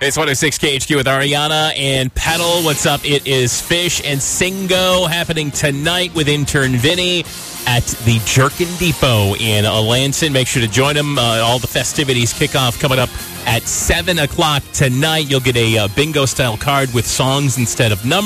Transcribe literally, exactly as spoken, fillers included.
It's one oh six K H Q with Ariana and Pedal. What's up? It is Fish and Singo happening tonight with intern Vinny at the Jerkin Depot in Alanson. Make sure to join them. Uh, all the festivities kick off coming up at seven o'clock tonight. You'll get a uh, bingo-style card with songs instead of numbers.